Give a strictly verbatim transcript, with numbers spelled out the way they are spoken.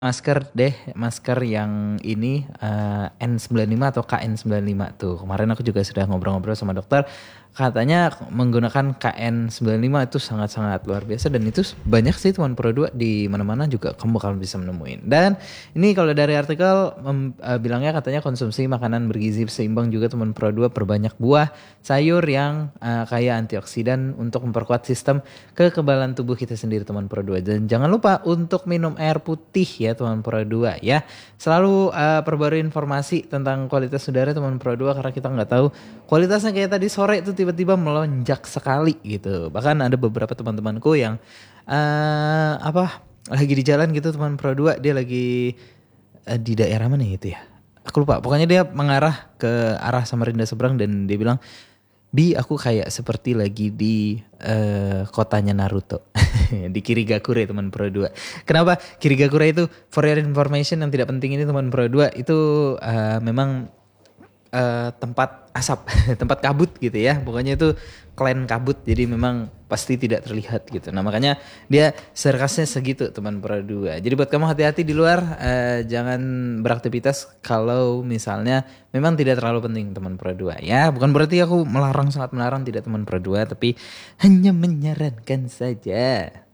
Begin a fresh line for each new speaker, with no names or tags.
Masker deh, masker yang ini eh, N sembilan lima atau K N sembilan lima tuh. Kemarin aku juga sudah ngobrol-ngobrol sama dokter. Katanya menggunakan K N sembilan lima itu sangat-sangat luar biasa dan itu banyak sih teman Pro dua di mana-mana juga kamu bakal bisa menemuin. Dan ini kalau dari artikel mem- eh, bilangnya katanya konsumsi makanan bergizi seimbang juga teman Pro dua, perbanyak buah, sayur yang eh, kaya antioksidan untuk memperkuat sistem kekebalan tubuh kita sendiri teman Pro dua. Dan jangan lupa untuk minum air putih ya teman Pro dua ya. Selalu uh, perbarui informasi tentang kualitas udara teman Pro dua karena kita nggak tahu kualitasnya kayak tadi sore itu tiba-tiba melonjak sekali gitu. Bahkan ada beberapa teman-temanku yang uh, apa lagi di jalan gitu teman Pro dua, dia lagi uh, di daerah mana gitu ya. Aku lupa. Pokoknya dia mengarah ke arah Samarinda seberang dan dia bilang, Bi, aku kayak seperti lagi di eh, kotanya Naruto. Di Kirigakure teman Pro dua. Kenapa? Kirigakure itu for your information yang tidak penting ini teman Pro dua itu eh, memang eh, tempat asap, tempat kabut gitu ya. Pokoknya itu klan kabut jadi memang pasti tidak terlihat gitu. Nah makanya dia serkasnya segitu teman Pro dua. Jadi buat kamu hati-hati di luar, eh, jangan beraktivitas kalau misalnya memang tidak terlalu penting teman Pro dua ya. Bukan berarti aku melarang, sangat melarang tidak teman Pro dua, tapi hanya menyarankan saja.